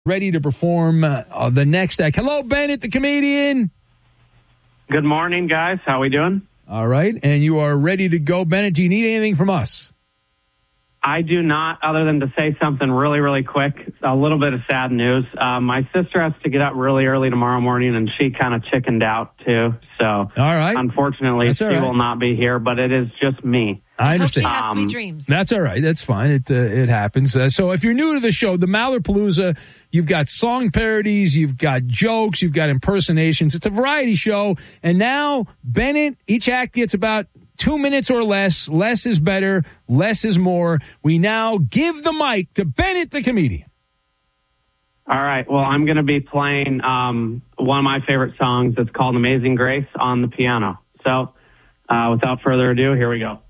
ready to perform the next act. Hello, Bennett, the comedian. Good morning, guys. How we doing? All right, and you are ready to go, Bennett. Do you need anything from us? I do not, other than to say something really, really quick. A little bit of sad news. My sister has to get up really early tomorrow morning, and she kind of chickened out, too. So, all right. Unfortunately, she will not be here, but it is just me. I understand. Hope she has sweet dreams. That's all right. That's fine. It happens. So if you're new to the show, the Mallerpalooza, you've got song parodies, you've got jokes, you've got impersonations. It's a variety show. And now, Bennett, each act gets about 2 minutes or less. Less is better. Less is more. We now give the mic to Bennett, the comedian. All right. Well, I'm going to be playing one of my favorite songs. It's called Amazing Grace on the piano. So without further ado, here we go.